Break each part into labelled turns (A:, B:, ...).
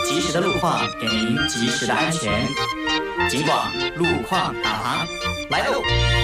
A: 及时的路况给您及时的安全。警广路况导航来喽！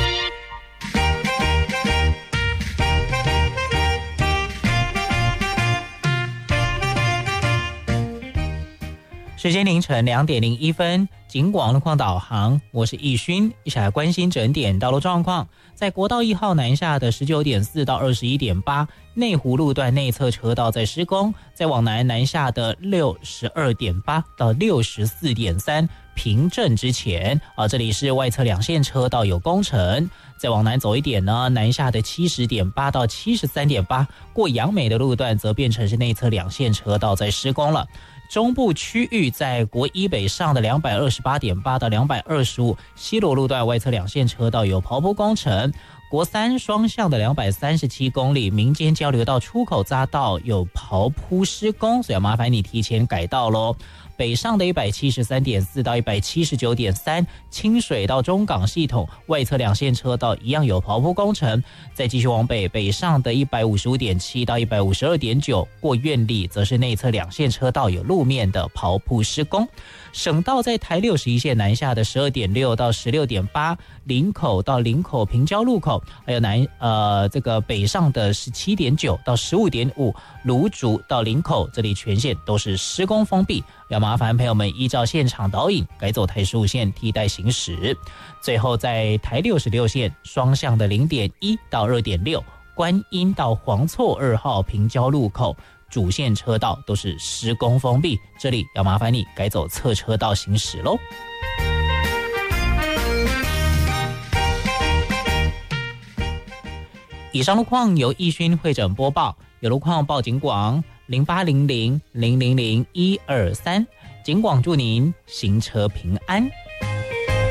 B: 时间凌晨2点01分，警广路况导航，我是易勋，一起来关心整点道路状况。在国道1号南下的19.4到21.8，内湖路段内侧车道在施工；在往南下的62.8到64.3，平镇之前这里是外侧2线车道有工程。再往南走一点呢，南下的70.8到73.8，过杨美的路段则变成是内侧2线车道在施工了。中部区域在国一北上的228.8到225，西螺路段外侧2线车道有刨铺工程。国三双向的237公里民间交流道出口匝道有刨铺施工，所以要麻烦你提前改道咯。北上的173.4到179.3，清水到中港系统外侧2线车道一样有刨铺工程。再继续往北上的155.7到152.9，过苑里则是内侧2线车道有路面的刨铺施工。省道在台61线南下的12.6到16.8，林口到林口平交路口，还有这个北上的17.9到15.5，芦竹到林口这里全线都是施工封闭，要麻烦朋友们依照现场导引改走台15线替代行驶。最后在台66线双向的0.1到2.6，观音到黄厝2号平交路口主线车道都是施工封闭，这里要麻烦你改走侧车道行驶咯。以上路况由易勋会诊播报，有路况报警广0800000123，警广祝您行车平安。